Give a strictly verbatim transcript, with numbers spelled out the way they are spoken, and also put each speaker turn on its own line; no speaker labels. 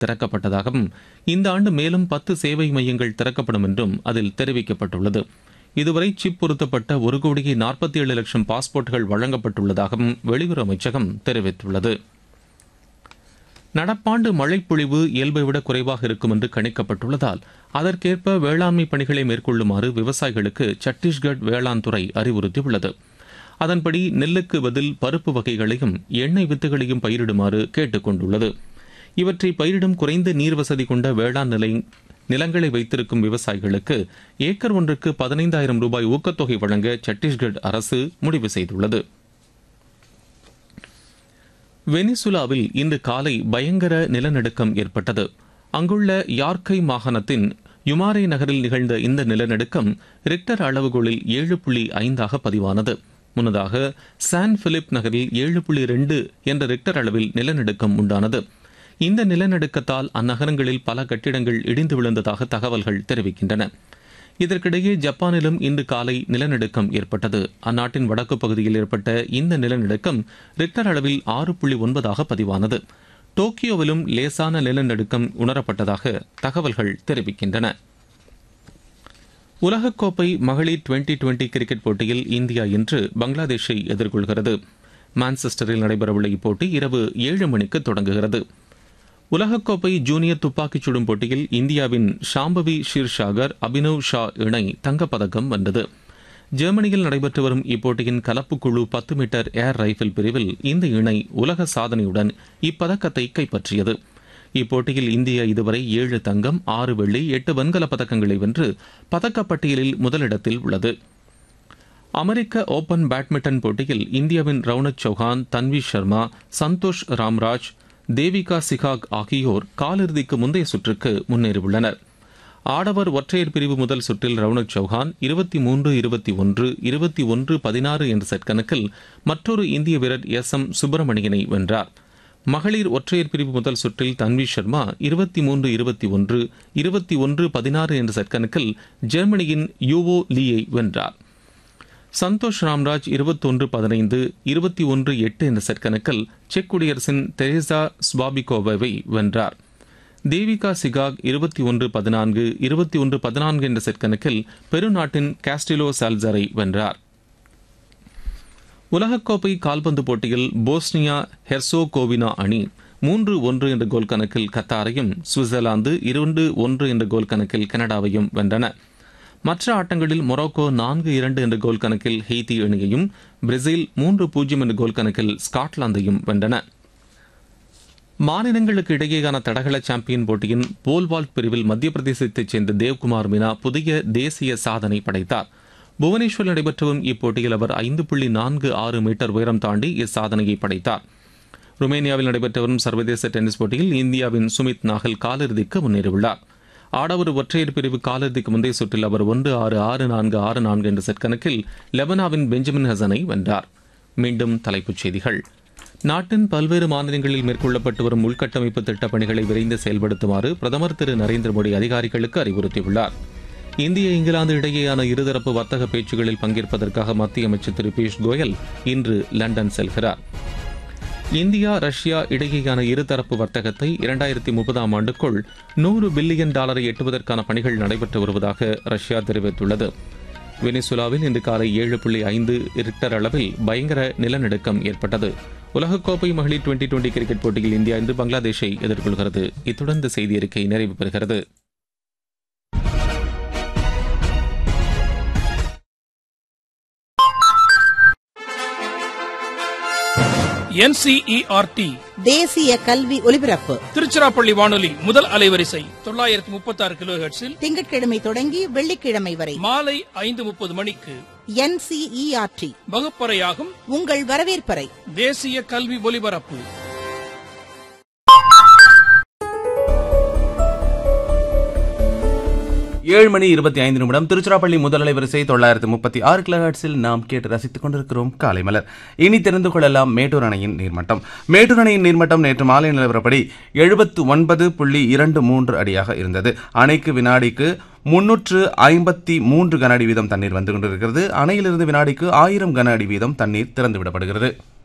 திறக்கப்பட்டதாகவும் இந்த ஆண்டு மேலும் பத்து சேவை மையங்கள் திறக்கப்படும் என்றும் அதில் தெரிவிக்கப்பட்டுள்ளது. இதுவரை சிப் பொருத்தப்பட்ட ஒரு கோடியே நாற்பத்தி ஏழு லட்சம் பாஸ்போர்ட்டுகள் வழங்கப்பட்டுள்ளதாகவும் வெளியுறவு அமைச்சகம் தெரிவித்துள்ளது. நடப்பாண்டு மழைப்பொழிவு இயல்பை விட குறைவாக இருக்கும் என்று கணிக்கப்பட்டுள்ளதால் அதற்கேற்ப வேளாண்மை பணிகளை மேற்கொள்ளுமாறு விவசாயிகளுக்கு சத்தீஸ்கட் வேளாண் துறை அறிவுறுத்தியுள்ளது. அதன்படி நெல்லுக்கு பதில் பருப்பு வகைகளையும் எண்ணெய் வித்துகளையும் பயிரிடுமாறு கேட்டுக் கொண்டுள்ளது. இவற்றை பயிரிடும் குறைந்த நீர் வசதி கொண்ட வேளாண் நிலை நிலங்களை வைத்திருக்கும் விவசாயிகளுக்கு ஏக்கர் ஒன்றுக்கு பதினைந்தாயிரம் ரூபாய் ஊக்கத்தொகை வழங்க சத்தீஸ்கட் அரசு முடிவு செய்துள்ளது. வெனிசுலாவில் இன்று காலை பயங்கர நிலநடுக்கம் ஏற்பட்டது. அங்குள்ள யார்கை மாகாணத்தின் யுமாரே நகரில் நிகழ்ந்த இந்த நிலநடுக்கம் ரிக்டர் அளவுகோலில் ஏழு புள்ளி ஐந்தாக பதிவானது. முன்னதாக சான் பிலிப் நகரில் ஏழு புள்ளி இரண்டு என்ற ரிக்டர் அளவில் நிலநடுக்கம் உண்டானது. இந்த நிலநடுக்கத்தால் அந்நகரங்களில் பல கட்டிடங்கள் இடிந்து விழுந்ததாக தகவல்கள் தெரிவிக்கின்றன. இதற்கிடையே ஜப்பானிலும் இன்று காலை நிலநடுக்கம் ஏற்பட்டது. அந்நாட்டின் வடக்கு பகுதியில் ஏற்பட்ட இந்த நிலநடுக்கம் ரிக்டர் அளவில் ஆறு புள்ளி ஒன்பதாக பதிவானது. டோக்கியோவிலும் லேசான நிலநடுக்கம் உணரப்பட்டதாக தகவல்கள் தெரிவிக்கின்றன. உலகக்கோப்பை மகளிர் டுவெண்டி டுவெண்டி கிரிக்கெட் போட்டியில் இந்தியா இன்று பங்களாதேஷை எதிர்கொள்கிறது. மான்செஸ்டரில் நடைபெறவுள்ள இப்போட்டி இரவு ஏழு மணிக்கு தொடங்குகிறது. உலகக்கோப்பை ஜூனியர் துப்பாக்கிச் சுடும் போட்டியில் இந்தியாவின் ஷாம்பவி ஷீர்ஷாகர் அபினவ் ஷா இணை தங்கப்பதக்கம் வென்றது. ஜெர்மனியில் நடைபெற்று வரும் இப்போட்டியின் கலப்பு குழு பத்து மீட்டர் ஏர் ரைபிள் பிரிவில் இந்த இணை உலக சாதனையுடன் இப்பதக்கத்தை கைப்பற்றியது. இப்போட்டியில் இந்தியா இதுவரை ஏழு தங்கம், ஆறு வெள்ளி, எட்டு வெண்கலப் பதக்கங்களை வென்று பதக்கப்பட்டியலில் முதலிடத்தில் உள்ளது. அமெரிக்க ஓபன் பேட்மிண்டன் போட்டியில் இந்தியாவின் ரவுனக் சௌஹான், தன்வி சர்மா, சந்தோஷ் ராம்ராஜ், தேவிகா சிகாக் ஆகியோர் காலிறுதிக்கு முந்தைய சுற்றுக்கு முன்னேறியுள்ளனர். ஆடவர் ஒற்றையர் பிரிவு முதல் சுற்றில் ரவுனக் சௌஹான் இருபத்தி மூன்று இருபத்தி ஒன்று இருபத்தி ஒன்று பதினாறு என்ற செட் கணக்கில் மற்றொரு இந்திய வீரர் எஸ் எம் சுப்பிரமணியனை வென்றார். மகளிர் ஒற்றையர் பிரிவு முதல் சுற்றில் தன்வி சர்மா இருபத்தி மூன்று இருபத்தி ஒன்று இருபத்தி ஒன்று பதினாறு என்ற செட் கணக்கில் ஜெர்மனியின் யூவோ லீயை வென்றார். சந்தோஷ் ராம்ராஜ் இருபத்தி ஒன்று பதினைந்து இருபத்தி ஒன்று எட்டு என்ற செட் கணக்கில் செக் குடியரசின் தெரேசா ஸ்வாபிகோவாவை வென்றார். தேவிகா சிகாக் இருபத்தி ஒன்று பதினான்கு இருபத்தி ஒன்று பதினான்கு என்ற செட் கணக்கில் பெருநாட்டின் காஸ்டிலோ சால்சரை வென்றார். உலகக்கோப்பை கால்பந்து போட்டியில் போஸ்னியா ஹெர்சோகோவினா அணி மூன்று ஒன்று என்ற கோல் கணக்கில் கத்தாரையும், சுவிட்சர்லாந்து இரண்டு ஒன்று என்ற கோல் கணக்கில் கனடாவையும் வென்றன. மற்ற ஆட்டங்களில் மொரோக்கோ நான்கு இரண்டு என்ற கோல் கணக்கில் ஹெய்தி அணியையும், பிரேசில் மூன்று பூஜ்ஜியம் என்ற கோல் கணக்கில் ஸ்காட்லாந்தையும் வென்றன. மாநிலங்களுக்கு இடையேயான தடகள சாம்பியன் போட்டியின் போல்வால்ட் பிரிவில் மத்திய பிரதேசத்தைச் சேர்ந்த தேவ்குமார் மீனா புதிய தேசிய சாதனை படைத்தார். புவனேஸ்வரில் நடைபெற்று வரும் இப்போட்டியில் அவர் ஐந்து புள்ளி நான்கு ஆறு மீட்டர் உயரம் தாண்டி இச்சாதனையை படைத்தார். ருமேனியாவில் நடைபெற்று வரும் சர்வதேச டென்னிஸ் போட்டியில் இந்தியாவின் சுமித் நாகல் காலிறுதிக்கு முன்னேறியுள்ளார். ஆடவர் ஒற்றையர் பிரிவு காலிறுதிக்கு முந்தைய சுற்றில் அவர் ஒன்று ஆறு ஆறு நான்கு ஆறு நான்கு என்ற செட் கணக்கில் லெபனாவின் பெஞ்சமின் ஹசனை வென்றார். மீண்டும் தலைப்புச் செய்திகள். நாட்டின் பல்வேறு மாநிலங்களில் மேற்கொள்ளப்பட்டு வரும் உள்கட்டமைப்பு திட்டப் பணிகளை விரைந்து செயல்படுத்துமாறு பிரதமர் திரு நரேந்திர மோடி அதிகாரிகளுக்கு அறிவுறுத்தியுள்ளார். இந்திய இங்கிலாந்து இடையேயான இருதரப்பு வர்த்தக பேச்சுகளில் பங்கேற்பதற்காக மத்திய அமைச்சர் திரு பியூஷ் கோயல் இன்று லண்டன் செல்கிறார். இந்தியா ரஷ்யா இடையேயான இருதரப்பு வர்த்தகத்தை இரண்டாயிரத்தி முப்பதாம் ஆண்டுக்குள் நூறு பில்லியன் டாலரை எட்டுவதற்கான பணிகள் நடைபெற்று வருவதாக ரஷ்யா தெரிவித்துள்ளது. வெனிசுலாவில் இன்று காலை ஏழு புள்ளி ஐந்து ரிக்டர் அளவில் பயங்கர நிலநடுக்கம் ஏற்பட்டது. உலகக்கோப்பை மகளிர் டுவெண்டி டுவெண்டி கிரிக்கெட் போட்டியில் இந்தியா இன்று பங்களாதேஷை எதிர்கொள்கிறது. இத்துடன் இந்த செய்தி அறிக்கை நிறைவு பெறுகிறது.
N C E R D
தேசிய கல்வி ஒலிபரப்பு
திருச்சிராப்பள்ளி வானொலி முதல் அலைவரிசை தொள்ளாயிரத்தி முப்பத்தி ஆறு கிலோ ஹெர்ட்ஸில்
திங்கட்கிழமை தொடங்கி வெள்ளிக்கிழமை வரை
மாலை ஐந்து முப்பது மணிக்கு
N C E R D
வகுப்பறையாகும்
உங்கள் வரவேற்பறை
தேசிய கல்வி ஒலிபரப்பு.
ஏழு மணி இருபத்தி ஐந்து நிமிடம் திருச்சிராப்பள்ளி முதல் அலைவரிசை தொள்ளாயிரத்து முப்பத்தி ஆறு கிலோஹெர்ட்ஸில் நாம் கேட்டு ரசித்துக் கொண்டிருக்கிறோம் காலை மலர். இனி தெரிந்து கொள்ளலாம் மேட்டூர் அணையின் நீர்மட்டம். மேட்டூர் அணையின் நீர்மட்டம் நேற்று மாலை நிலவரப்படி எழுபத்து ஒன்பது புள்ளி இரண்டு மூன்று அடியாக இருந்தது. அணைக்கு வினாடிக்கு முன்னூற்று ஐம்பத்தி மூன்று கன அடி வீதம் தண்ணீர் வந்து கொண்டிருக்கிறது. அணையிலிருந்து வினாடிக்கு ஆயிரம் கன அடி வீதம் தண்ணீர் திறந்துவிடப்படுகிறது.